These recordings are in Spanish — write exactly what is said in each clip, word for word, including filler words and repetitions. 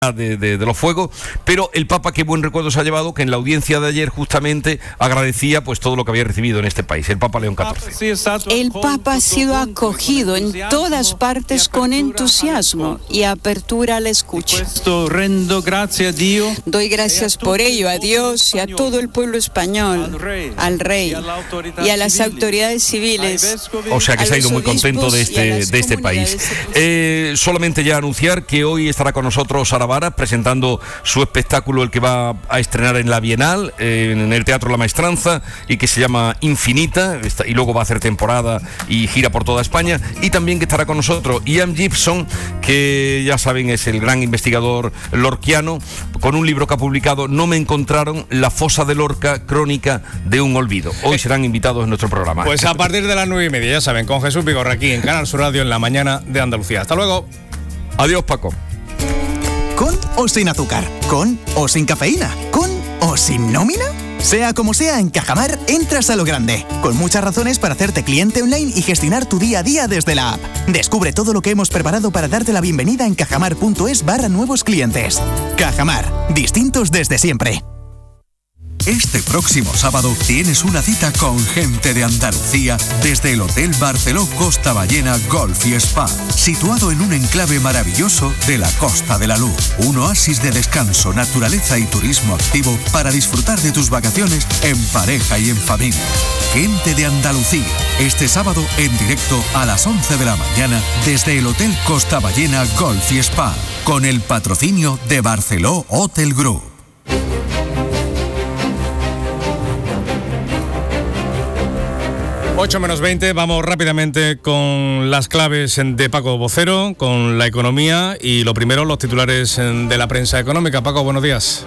De, de, de los fuegos, pero el Papa qué buen recuerdo se ha llevado, que en la audiencia de ayer justamente agradecía pues todo lo que había recibido en este país, el Papa León catorce. El Papa ha sido acogido en todas partes con entusiasmo y apertura a la escucha. Doy gracias por ello a Dios y a todo el pueblo español, al Rey y a las autoridades civiles. O sea que se ha ido muy contento de este, de este país. Eh, solamente ya anunciar que hoy estará con nosotros Sara Vara, presentando su espectáculo, el que va a estrenar en la Bienal, eh, en el Teatro La Maestranza, y que se llama Infinita, y luego va a hacer temporada y gira por toda España. Y también que estará con nosotros Ian Gibson, que ya saben es el gran investigador lorquiano, con un libro que ha publicado, No me encontraron, La fosa de Lorca, crónica de un olvido. Hoy serán invitados en nuestro programa. Pues a partir de las nueve y media, ya saben, con Jesús Vigorra aquí en Canal Sur Radio en la mañana de Andalucía. Hasta luego. Adiós, Paco. ¿Con o sin azúcar? ¿Con o sin cafeína? ¿Con o sin nómina? Sea como sea, en Cajamar entras a lo grande, con muchas razones para hacerte cliente online y gestionar tu día a día desde la app. Descubre todo lo que hemos preparado para darte la bienvenida en cajamar.es barra nuevos clientes. Cajamar, distintos desde siempre. Este próximo sábado tienes una cita con gente de Andalucía desde el Hotel Barceló Costa Ballena Golf y Spa, situado en un enclave maravilloso de la Costa de la Luz. Un oasis de descanso, naturaleza y turismo activo para disfrutar de tus vacaciones en pareja y en familia. Gente de Andalucía, este sábado en directo a las once de la mañana desde el Hotel Costa Ballena Golf y Spa, con el patrocinio de Barceló Hotel Group. ocho menos veinte, vamos rápidamente con las claves de Paco Vocero, con la economía y lo primero, los titulares de la prensa económica. Paco, buenos días.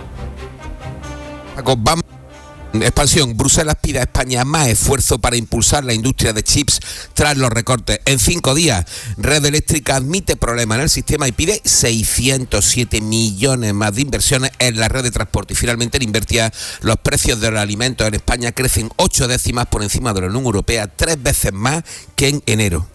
Paco, vamos. Expansión. Bruselas pide a España más esfuerzo para impulsar la industria de chips tras los recortes. En cinco días, Red Eléctrica admite problemas en el sistema y pide seiscientos siete millones más de inversiones en la red de transporte. Y finalmente, en Invertia, los precios de los alimentos en España crecen ocho décimas por encima de la Unión Europea, tres veces más que en enero.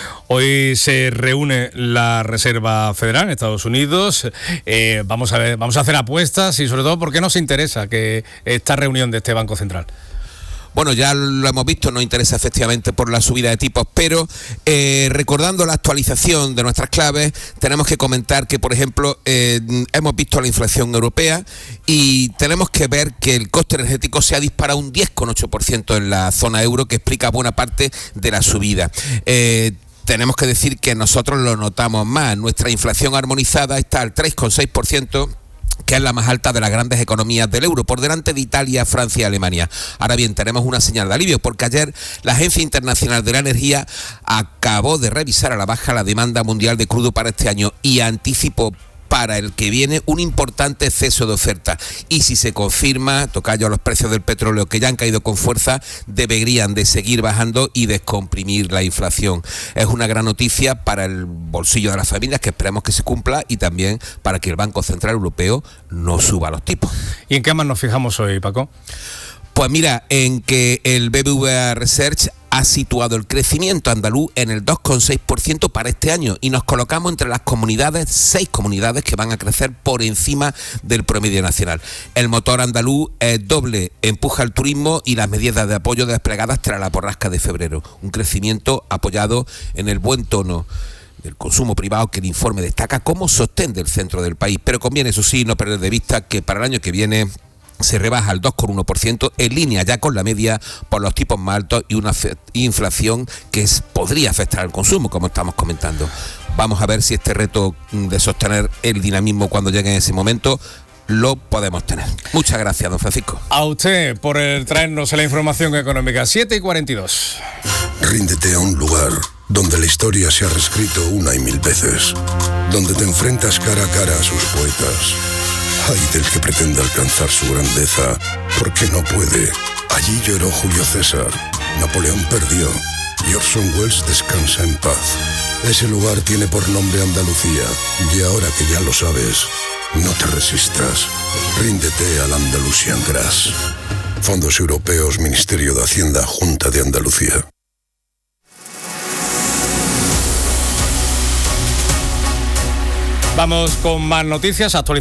Hoy se reúne la Reserva Federal en Estados Unidos. Eh, vamos a ver, vamos a hacer apuestas y sobre todo, ¿por qué nos interesa que esta reunión de este Banco Central? Bueno, ya lo hemos visto, nos interesa efectivamente por la subida de tipos, pero eh, recordando la actualización de nuestras claves, tenemos que comentar que, por ejemplo, eh, hemos visto la inflación europea y tenemos que ver que el coste energético se ha disparado un diez coma ocho por ciento en la zona euro, que explica buena parte de la subida. Eh, tenemos que decir que nosotros lo notamos más. Nuestra inflación armonizada está al tres coma seis por ciento, que es la más alta de las grandes economías del euro, por delante de Italia, Francia y Alemania. Ahora bien, tenemos una señal de alivio, porque ayer la Agencia Internacional de la Energía acabó de revisar a la baja la demanda mundial de crudo para este año y anticipó para el que viene un importante exceso de oferta. Y si se confirma, tocayo, los precios del petróleo, que ya han caído con fuerza, deberían de seguir bajando y descomprimir la inflación. Es una gran noticia para el bolsillo de las familias, que esperemos que se cumpla, y también para que el Banco Central Europeo no suba los tipos. ¿Y en qué más nos fijamos hoy, Paco? Pues mira, en que el B B V A Research ha situado el crecimiento andaluz en el dos coma seis por ciento para este año y nos colocamos entre las comunidades, seis comunidades que van a crecer por encima del promedio nacional. El motor andaluz es doble, empuja el turismo y las medidas de apoyo desplegadas tras la borrasca de febrero. Un crecimiento apoyado en el buen tono del consumo privado, que el informe destaca como sostén del centro del país. Pero conviene, eso sí, no perder de vista que para el año que viene se rebaja al dos coma uno por ciento, en línea ya con la media por los tipos más altos y una fe- inflación que es, podría afectar al consumo, como estamos comentando. Vamos a ver si este reto de sostener el dinamismo cuando llegue en ese momento lo podemos tener. Muchas gracias, don Francisco. A usted por el traernos la información económica. siete y cuarenta y dos. Ríndete a un lugar donde la historia se ha reescrito una y mil veces, donde te enfrentas cara a cara a sus poetas. Ay del que pretenda alcanzar su grandeza, porque no puede. Allí lloró Julio César, Napoleón perdió y Orson Welles descansa en paz. Ese lugar tiene por nombre Andalucía, y ahora que ya lo sabes, no te resistas. Ríndete al Andalusian Grass. Fondos Europeos, Ministerio de Hacienda, Junta de Andalucía. Vamos con más noticias, actualizaciones.